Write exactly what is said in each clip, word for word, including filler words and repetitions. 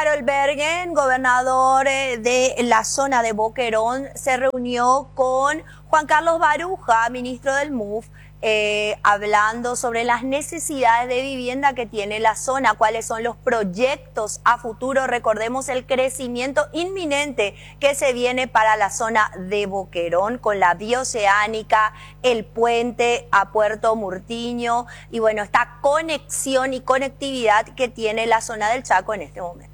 Harold Bergen, gobernador eh, de la zona de Boquerón, se reunió con Juan Carlos Baruja, ministro del M U F, eh, hablando sobre las necesidades de vivienda que tiene la zona, cuáles son los proyectos a futuro. Recordemos el crecimiento inminente que se viene para la zona de Boquerón con la bioceánica, el puente a Puerto Murtiño y bueno, esta conexión y conectividad que tiene la zona del Chaco en este momento.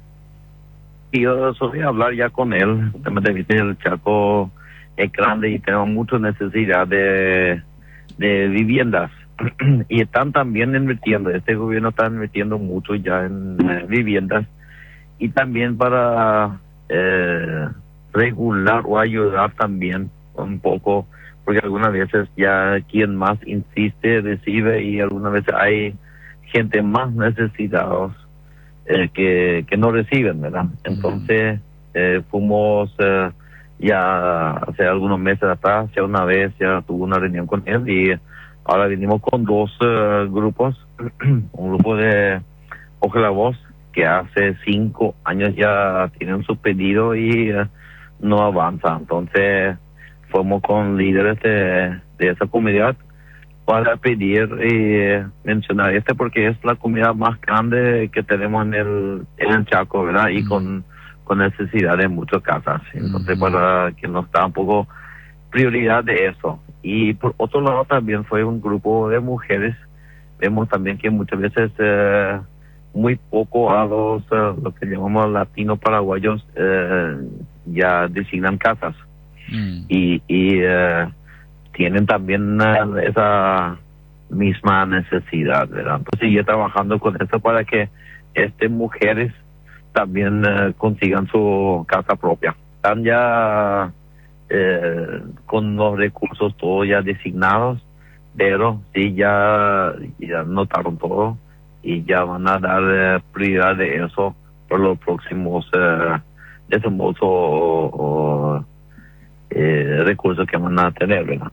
Y yo solía hablar ya con él, justamente viste, el Chaco es grande y tenemos mucha necesidad de, de viviendas. Y están también invirtiendo, este gobierno está invirtiendo mucho ya en eh, viviendas y también para eh, regular o ayudar también un poco, porque algunas veces ya quien más insiste recibe y algunas veces hay gente más necesitados eh, que, que no reciben, ¿verdad? Entonces eh, fuimos eh, ya hace algunos meses atrás, ya una vez ya tuve una reunión con él y ahora vinimos con dos uh, grupos, un grupo de Ojo la Voz, que hace cinco años ya tienen su pedido y uh, no avanza. Entonces, fuimos con líderes de, de esa comunidad para pedir y mencionar este porque es la comunidad más grande que tenemos en el, en el Chaco, ¿verdad? Y mm. con, con necesidad de muchas casas. Entonces, mm. para que nos da un poco prioridad de eso. Y por otro lado también fue un grupo de mujeres. Vemos también que muchas veces eh, muy poco a los uh, lo que llamamos latinos paraguayos eh, ya designan casas mm. y, y eh, tienen también uh, esa misma necesidad, ¿verdad? Entonces sigue trabajando con eso para que estas mujeres también uh, consigan su casa propia. Están ya Eh, con los recursos todos ya designados, pero sí ya, ya notaron todo y ya van a dar eh, prioridad de eso por los próximos eh, desembolsos o, o eh, recursos que van a tener, ¿verdad?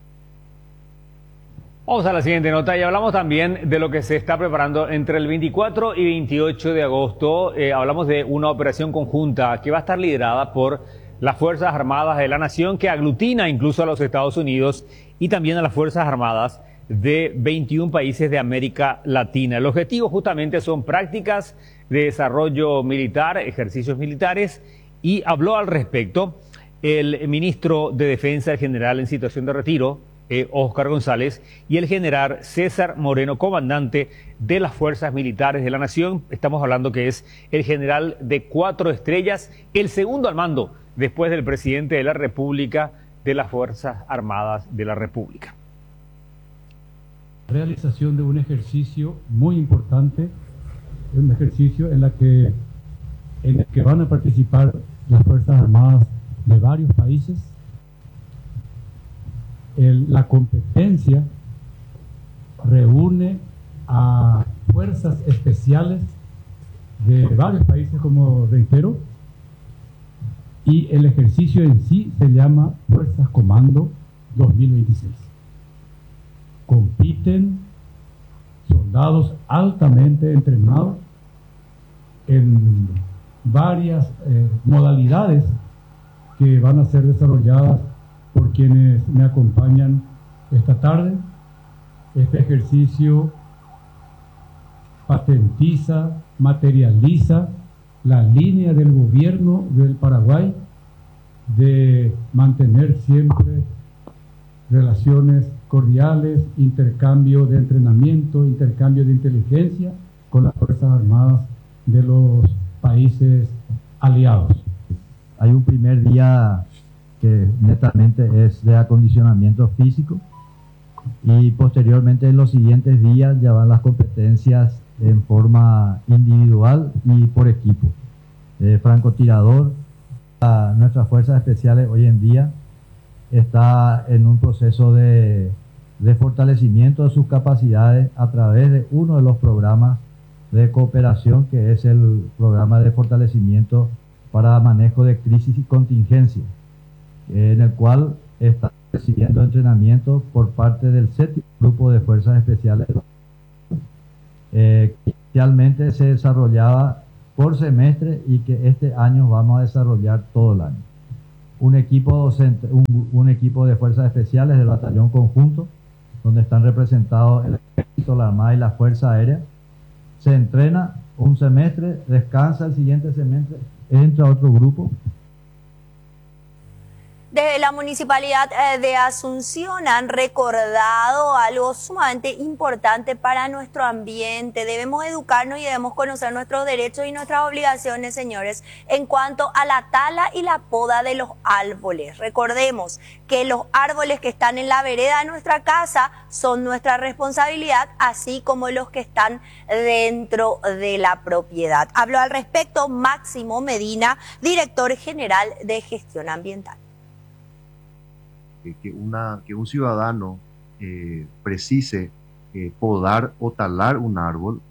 Vamos a la siguiente nota y hablamos también de lo que se está preparando entre el veinticuatro y veintiocho de agosto. Eh, hablamos de una operación conjunta que va a estar liderada por las Fuerzas Armadas de la Nación, que aglutina incluso a los Estados Unidos y también a las Fuerzas Armadas de veintiún países de América Latina. El objetivo justamente son prácticas de desarrollo militar, ejercicios militares, y habló al respecto el ministro de Defensa, el general en situación de retiro, eh, Óscar González, y el general César Moreno, comandante de las Fuerzas Militares de la Nación. Estamos hablando que es el general de cuatro estrellas, el segundo al mando después del presidente de la República, de las Fuerzas Armadas de la República. Realización de un ejercicio muy importante, un ejercicio en, la que, en el que van a participar las Fuerzas Armadas de varios países. El, la competencia reúne a fuerzas especiales de varios países, como reitero, y el ejercicio en sí se llama Fuerzas Comando dos mil veintiséis. Compiten soldados altamente entrenados en varias eh, modalidades que van a ser desarrolladas por quienes me acompañan esta tarde. Este ejercicio patentiza, materializa la línea del gobierno del Paraguay de mantener siempre relaciones cordiales, intercambio de entrenamiento, intercambio de inteligencia con las Fuerzas Armadas de los países aliados. Hay un primer día que netamente es de acondicionamiento físico y posteriormente en los siguientes días ya van las competencias en forma individual y por equipo. Eh, francotirador, a nuestras fuerzas especiales hoy en día está en un proceso de, de fortalecimiento de sus capacidades a través de uno de los programas de cooperación, que es el programa de fortalecimiento para manejo de crisis y contingencia, en el cual está recibiendo entrenamiento por parte del séptimo grupo de fuerzas especiales. Eh, inicialmente se desarrollaba por semestre y que este año vamos a desarrollar todo el año. Un equipo docente, un, un equipo de fuerzas especiales del batallón conjunto, donde están representados el ejército, la Armada y la Fuerza Aérea, se entrena un semestre, descansa el siguiente semestre, entra otro grupo. Desde la Municipalidad de Asunción han recordado algo sumamente importante para nuestro ambiente. Debemos educarnos y debemos conocer nuestros derechos y nuestras obligaciones, señores, en cuanto a la tala y la poda de los árboles. Recordemos que los árboles que están en la vereda de nuestra casa son nuestra responsabilidad, así como los que están dentro de la propiedad. Habló al respecto Máximo Medina, director general de Gestión Ambiental. Que, una, que un ciudadano eh, precise eh, podar o talar un árbol,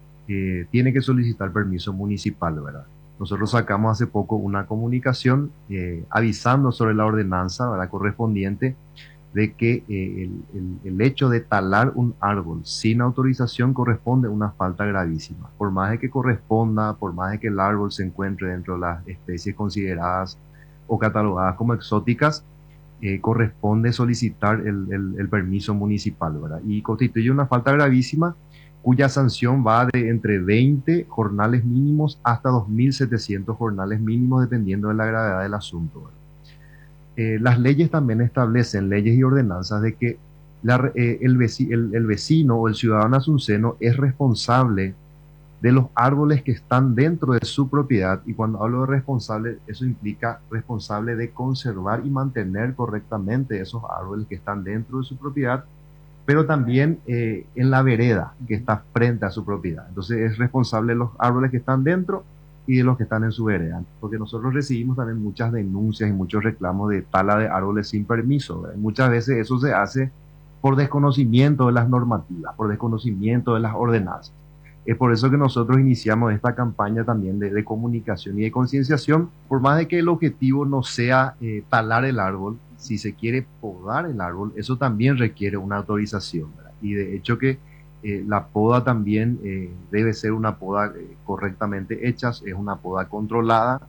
eh, tiene que solicitar permiso municipal, ¿verdad? Nosotros sacamos hace poco una comunicación eh, avisando sobre la ordenanza, ¿verdad?, correspondiente, de que eh, el, el, el hecho de talar un árbol sin autorización corresponde a una falta gravísima. Por más de que corresponda, por más de que el árbol se encuentre dentro de las especies consideradas o catalogadas como exóticas, Eh, corresponde solicitar el, el, el permiso municipal, ¿verdad? Y constituye una falta gravísima cuya sanción va de entre veinte jornales mínimos hasta dos mil setecientos jornales mínimos, dependiendo de la gravedad del asunto, ¿verdad? Eh, las leyes también establecen, leyes y ordenanzas, de que la, eh, el, veci, el, el vecino o el ciudadano asunceno es responsable de los árboles que están dentro de su propiedad, y cuando hablo de responsable, eso implica responsable de conservar y mantener correctamente esos árboles que están dentro de su propiedad, pero también eh, en la vereda que está frente a su propiedad. Entonces es responsable de los árboles que están dentro y de los que están en su vereda, porque nosotros recibimos también muchas denuncias y muchos reclamos de tala de árboles sin permiso, ¿verdad? Muchas veces eso se hace por desconocimiento de las normativas, por desconocimiento de las ordenanzas. Es por eso que nosotros iniciamos esta campaña también de, de comunicación y de concienciación. Por más de que el objetivo no sea eh, talar el árbol, si se quiere podar el árbol, eso también requiere una autorización, ¿verdad? Y de hecho que eh, la poda también eh, debe ser una poda eh, correctamente hecha, es una poda controlada.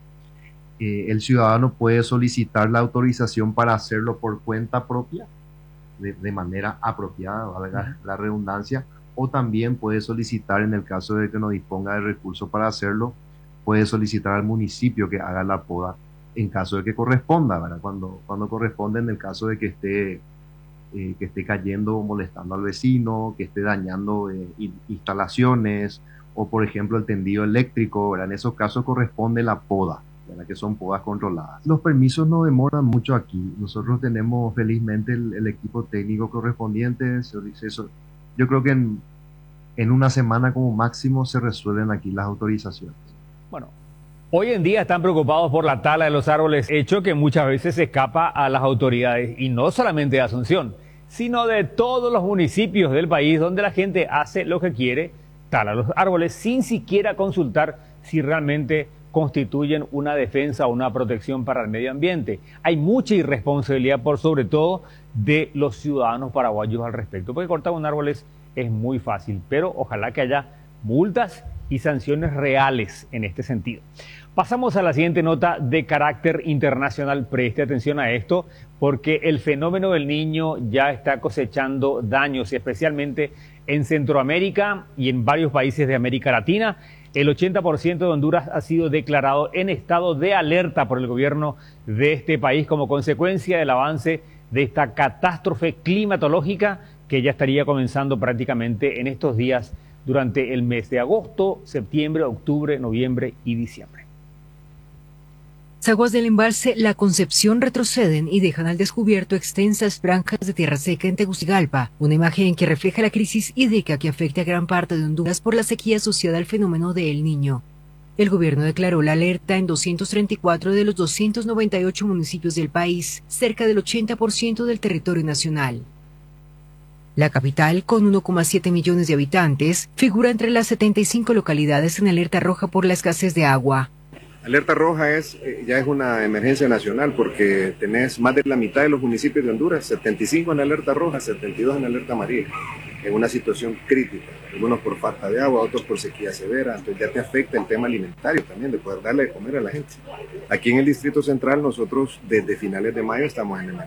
Eh, el ciudadano puede solicitar la autorización para hacerlo por cuenta propia, de, de manera apropiada, valga la redundancia, o también puede solicitar, en el caso de que no disponga de recursos para hacerlo, puede solicitar al municipio que haga la poda en caso de que corresponda, ¿verdad? Cuando, cuando corresponde, en el caso de que esté, eh, que esté cayendo o molestando al vecino, que esté dañando eh, instalaciones, o por ejemplo el tendido eléctrico, ¿verdad? En esos casos corresponde la poda, ¿verdad?, que son podas controladas. Los permisos no demoran mucho aquí. Nosotros tenemos felizmente el, el equipo técnico correspondiente. Eso, yo creo que en, en una semana como máximo se resuelven aquí las autorizaciones. Bueno, hoy en día están preocupados por la tala de los árboles, hecho que muchas veces se escapa a las autoridades, y no solamente de Asunción, sino de todos los municipios del país, donde la gente hace lo que quiere, tala los árboles sin siquiera consultar si realmente constituyen una defensa o una protección para el medio ambiente. Hay mucha irresponsabilidad, por sobre todo de los ciudadanos paraguayos al respecto, porque cortar un árbol es, es muy fácil, pero ojalá que haya multas y sanciones reales en este sentido. Pasamos a la siguiente nota de carácter internacional. Preste atención a esto, porque el fenómeno del Niño ya está cosechando daños, especialmente en Centroamérica y en varios países de América Latina. El ochenta por ciento de Honduras ha sido declarado en estado de alerta por el gobierno de este país como consecuencia del avance de esta catástrofe climatológica que ya estaría comenzando prácticamente en estos días durante el mes de agosto, septiembre, octubre, noviembre y diciembre. Las aguas del embalse La Concepción retroceden y dejan al descubierto extensas franjas de tierra seca en Tegucigalpa, una imagen que refleja la crisis hídrica que afecta a gran parte de Honduras por la sequía asociada al fenómeno de El Niño. El gobierno declaró la alerta en doscientos treinta y cuatro de los doscientos noventa y ocho municipios del país, cerca del ochenta por ciento del territorio nacional. La capital, con uno coma siete millones de habitantes, figura entre las setenta y cinco localidades en alerta roja por la escasez de agua. Alerta roja es, ya es una emergencia nacional porque tenés más de la mitad de los municipios de Honduras, setenta y cinco en alerta roja, setenta y dos en alerta amarilla. en una situación crítica, algunos por falta de agua, otros por sequía severa, entonces ya te afecta el tema alimentario también, de poder darle de comer a la gente. Aquí en el Distrito Central nosotros desde finales de mayo estamos en emergencia.